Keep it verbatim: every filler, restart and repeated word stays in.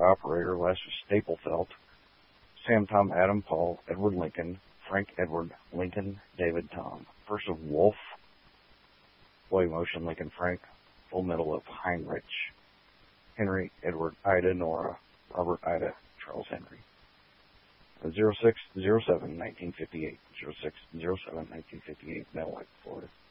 operator, last was Staplefelt, Sam, Tom, Adam, Paul, Edward Lincoln, Frank, Edward, Lincoln, David, Tom. First of Wolf, William Ocean, Lincoln, Frank, full middle of Heinrich, Henry, Edward, Ida, Nora, Robert, Ida, Charles Henry. zero six zero seven nineteen fifty-eight, zero six zero seven nineteen fifty-eight, Meadowlark, Florida.